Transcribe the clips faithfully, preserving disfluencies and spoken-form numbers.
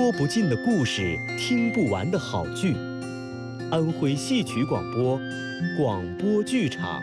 说不尽的故事，听不完的好剧。安徽戏曲广播，广播剧场。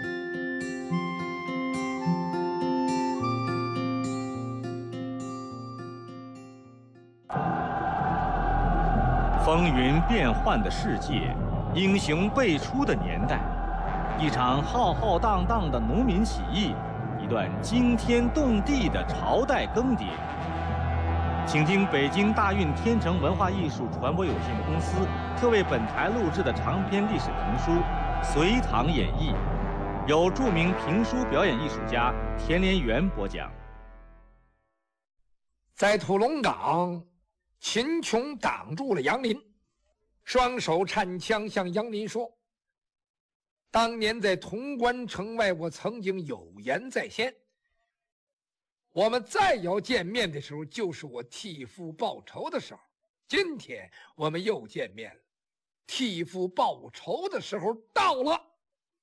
风云变幻的世界，英雄辈出的年代，一场浩浩荡荡的农民起义，一段惊天动地的朝代更迭。请听北京大运天成文化艺术传播有限公司特为本台录制的长篇历史评书《隋唐演义》，由著名评书表演艺术家田连元播讲。 在土龙岗，秦琼挡住了杨林，双手颤枪向杨林说：当年在潼关城外，我曾经有言在先，我们再要见面的时候，就是我替父报仇的时候。今天我们又见面了，替父报仇的时候到了。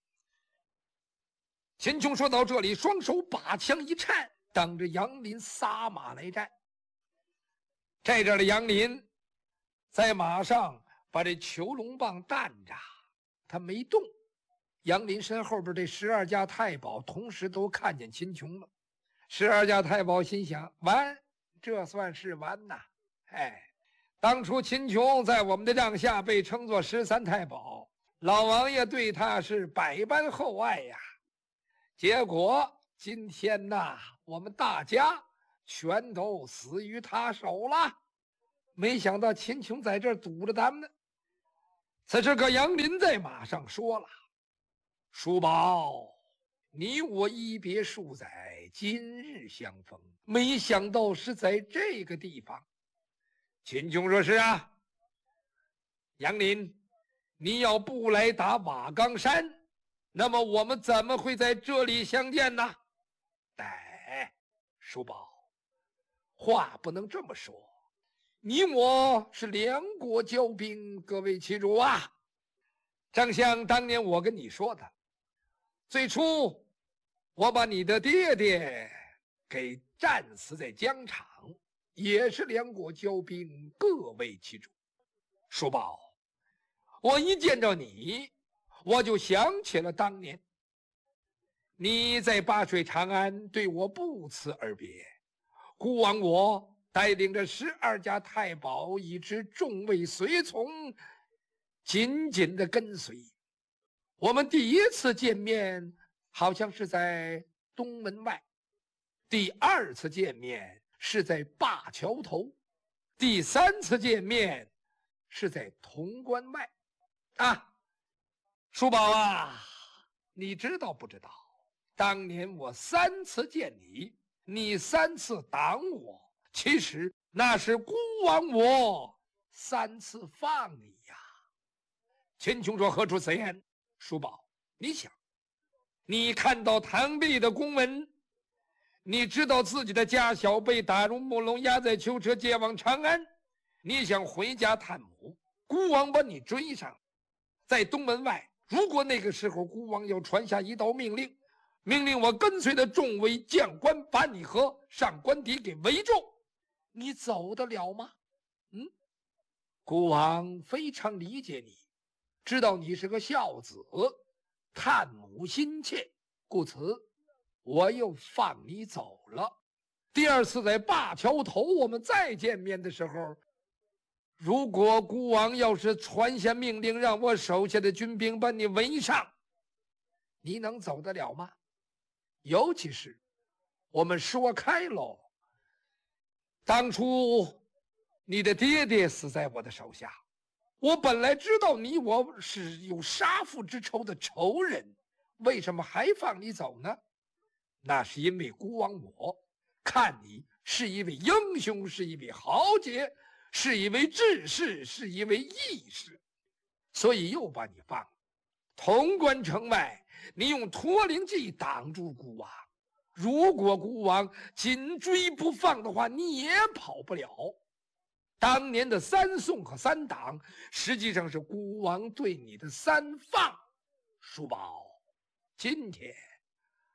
秦琼说到这里，双手把枪一颤，等着杨林撒马来战。在这里，杨林在马上把这囚龙棒担着，他没动。杨林身后边这十二家太保同时都看见秦琼了。十二家太保心想：完，这算是完呐！哎，当初秦琼在我们的帐下被称作十三太保，老王爷对他是百般厚爱呀。结果今天呐，我们大家全都死于他手了。没想到秦琼在这儿堵着咱们呢。此时个杨林在马上说了：叔宝，你我一别数载，今日相逢，没想到是在这个地方。秦琼说：是啊。杨林，你要不来打瓦岗山，那么我们怎么会在这里相见呢？哎，叔宝，话不能这么说，你我是两国交兵，各为其主啊。正像当年我跟你说的，最初我把你的爹爹给战死在疆场，也是两国交兵，各为其主。叔宝，我一见着你，我就想起了当年你在灞水长安对我不辞而别，孤王我带领着十二家太保以及众位随从紧紧的跟随。我们第一次见面好像是在东门外，第二次见面是在灞桥头，第三次见面是在潼关外啊。叔宝啊，你知道不知道，当年我三次见你，你三次挡我，其实那是孤王我三次放你呀。秦琼说：何出此言？叔宝，你想，你看到唐弼的公文，你知道自己的家小被打入木笼，押在囚车接往长安，你想回家探母，孤王把你追上，在东门外，如果那个时候孤王要传下一道命令，命令我跟随的众位将官把你和上官邸给围住，你走得了吗？嗯，孤王非常理解你，知道你是个孝子，探母心切，故此我又放你走了。第二次在灞桥头我们再见面的时候，如果孤王要是传下命令让我手下的军兵把你围上，你能走得了吗？尤其是我们说开喽，当初你的爹爹死在我的手下，我本来知道你我是有杀父之仇的仇人，为什么还放你走呢？那是因为孤王我看你是一位英雄，是一位豪杰，是一位志士，是一位义士，所以又把你放了。潼关城外，你用驼铃计挡住孤王，如果孤王紧追不放的话，你也跑不了。当年的三送和三挡，实际上是孤王对你的三放。叔宝，今天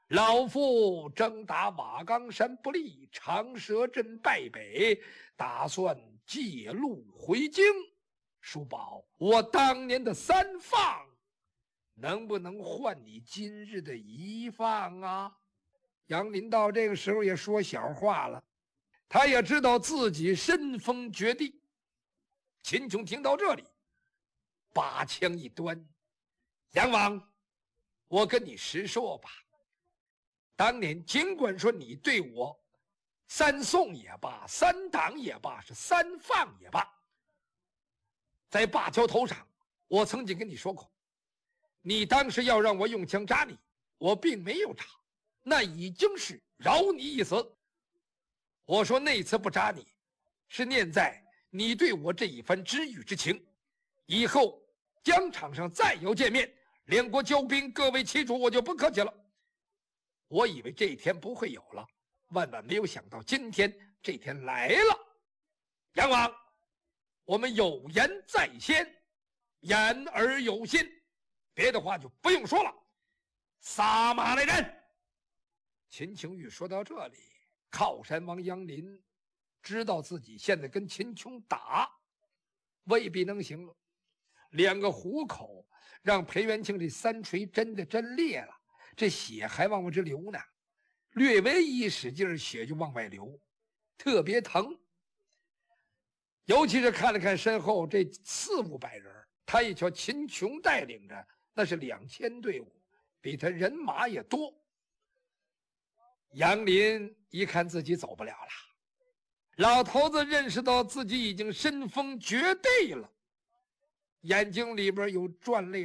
老夫征打瓦岗山不利，长蛇阵败北，打算借路回京。叔宝，我当年的三放，能不能换你今日的一放啊？杨林到这个时候也说小话了，他也知道自己身封绝地。秦琼听到这里，把枪一端：“杨王，我跟你实说吧，当年尽管说你对我三送也罢，三挡也罢，是三放也罢，在灞桥头上，我曾经跟你说过，你当时要让我用枪扎你，我并没有扎，那已经是饶你一死。我说那次不扎你，是念在你对我这一番知遇之情，以后疆场上再要见面，两国交兵，各为其主，我就不客气了。我以为这一天不会有了，万万没有想到今天这天来了。杨王，我们有言在先，言而有信，别的话就不用说了，撒马来战！”秦琼玉说到这里，靠山王杨林知道自己现在跟秦琼打未必能行了，两个虎口让裴元庆这三锤真的真裂了，这血还往外直流呢，略微一使劲，血就往外流，特别疼。尤其是看了看身后这四五百人，他一瞧秦琼带领着那是两千队伍，比他人马也多。杨林一看自己走不了了，老头子认识到自己已经身封绝地了，眼睛里边有转泪